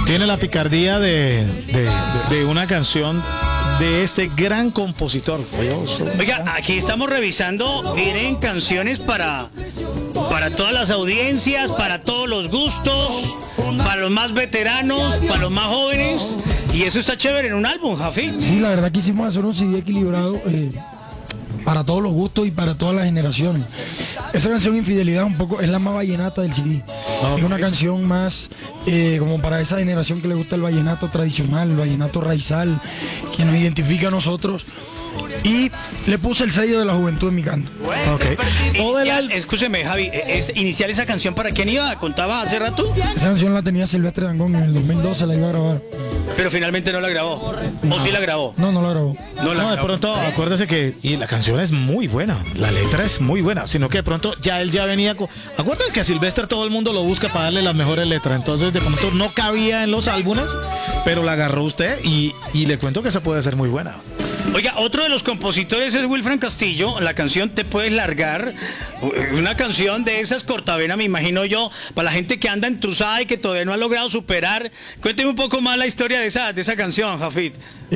Tiene la picardía de una canción de este gran compositor. Oiga, aquí estamos revisando, vienen canciones para todas las audiencias, para todos los gustos, para los más veteranos, para los más jóvenes, y eso está chévere en un álbum, Jafit. Sí, la verdad quisimos hacer un CD equilibrado para todos los gustos y para todas las generaciones. Esa canción Infidelidad un poco es la más vallenata del CD. Es una canción más como para esa generación que le gusta el vallenato tradicional, el vallenato raizal, que nos identifica a nosotros. Y le puse el sello de la juventud en mi canto. Escúcheme, Javi, iniciar esa canción, ¿para quién iba? ¿Contaba hace rato? Esa canción la tenía Silvestre Dangond, en el 2012 la iba a grabar. Pero finalmente no la grabó. ¿O sí la grabó? No la grabó. No, de pronto, acuérdese que y la canción es muy buena, la letra es muy buena, sino que de pronto él ya venía acuérdate que a Silvestre todo el mundo lo busca para darle las mejores letras, entonces de pronto no cabía en los álbumes, pero la agarró usted y le cuento que esa puede ser muy buena. Oiga, otro de los compositores es Wilfran Castillo. La canción Te Puedes Largar, una canción de esas cortavenas, me imagino yo, para la gente que anda entrusada y que todavía no ha logrado superar. Cuénteme un poco más la historia de esa canción, Jafit.